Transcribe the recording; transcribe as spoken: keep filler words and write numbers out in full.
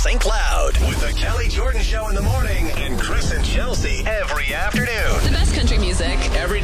Saint Cloud. With the Kelly Jordan Show in the morning and Chris and Chelsea every afternoon. The best country music. Every